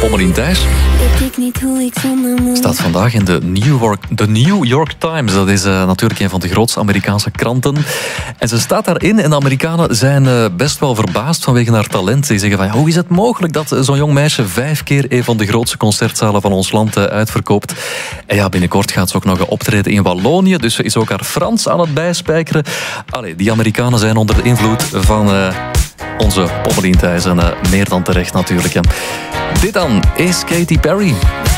Pommelien Thijs staat vandaag in de New York Times. Dat is natuurlijk een van de grootste Amerikaanse kranten. En ze staat daarin en de Amerikanen zijn best wel verbaasd vanwege haar talent. Ze zeggen van, hoe is het mogelijk dat zo'n jong meisje 5 keer een van de grootste concertzalen van ons land uitverkoopt. En ja, binnenkort gaat ze ook nog optreden in Wallonië, dus ze is ook haar Frans aan het bijspijkeren. Allee, die Amerikanen zijn onder de invloed van onze Pommelien Thijs en meer dan terecht natuurlijk. Dit dan is Katy Perry.